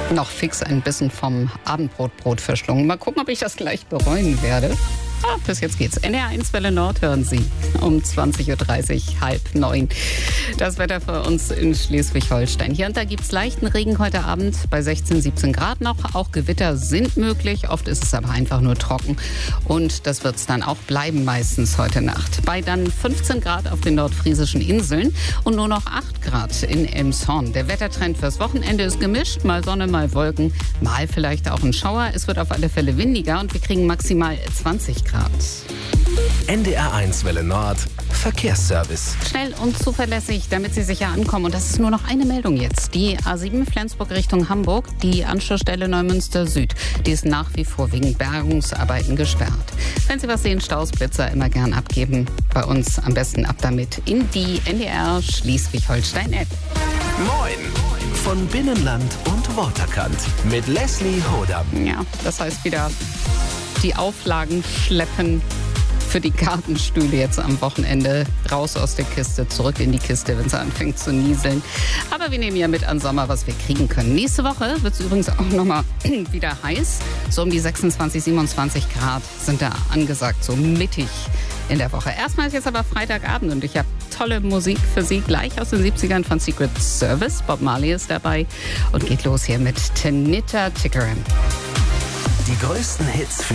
Noch fix ein bisschen vom Abendbrot verschlungen. Mal gucken, ob ich das gleich bereuen werde. Bis jetzt geht's. NDR1 Welle Nord hören Sie um 20.30 Uhr, 8:30. Das Wetter für uns in Schleswig-Holstein. Hier und da gibt's leichten Regen heute Abend bei 16, 17 Grad noch. Auch Gewitter sind möglich. Oft ist es aber einfach nur trocken. Und das wird's dann auch bleiben meistens heute Nacht. Bei dann 15 Grad auf den nordfriesischen Inseln und nur noch 8 Grad in Elmshorn. Der Wettertrend fürs Wochenende ist gemischt. Mal Sonne, mal Wolken, mal vielleicht auch ein Schauer. Es wird auf alle Fälle windiger und wir kriegen maximal 20 Grad. NDR1 Welle Nord Verkehrsservice. Schnell und zuverlässig, damit Sie sicher ankommen. Und das ist nur noch eine Meldung jetzt. Die A7 Flensburg Richtung Hamburg, die Anschlussstelle Neumünster Süd, die ist nach wie vor wegen Bergungsarbeiten gesperrt. Wenn Sie was sehen, Staus, Blitzer immer gern abgeben. Bei uns am besten ab damit in die NDR Schleswig-Holstein-App. Moin von Binnenland und Waterkant mit Leslie Hodam. Ja, das heißt wieder die Auflagen schleppen für die Gartenstühle jetzt am Wochenende. Raus aus der Kiste, zurück in die Kiste, wenn es anfängt zu nieseln. Aber wir nehmen ja mit an Sommer, was wir kriegen können. Nächste Woche wird es übrigens auch nochmal wieder heiß. So um die 26, 27 Grad sind da angesagt, so mittig in der Woche. Erstmal ist jetzt aber Freitagabend und ich habe tolle Musik für Sie gleich aus den 70ern von Secret Service. Bob Marley ist dabei und geht los hier mit Tanita Tikaram. Die größten Hits für